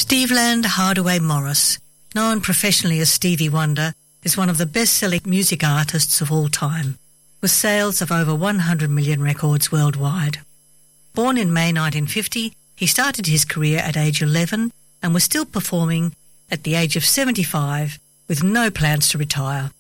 Steveland Hardaway Morris, known professionally as Stevie Wonder, is one of the best-selling music artists of all time, with sales of over 100 million records worldwide. Born in May 1950, he started his career at age 11 and was still performing at the age of 75 with no plans to retire.